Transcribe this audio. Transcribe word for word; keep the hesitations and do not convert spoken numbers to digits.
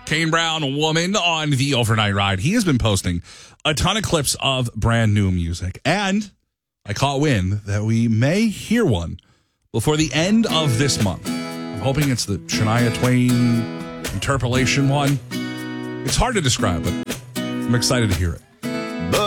Kane Brown, Woman, on the Overnight Ride. He has been posting a ton of clips of brand new music. And I caught wind that we may hear one before the end of this month. I'm hoping it's the Shania Twain interpolation one. It's hard to describe, but I'm excited to hear it.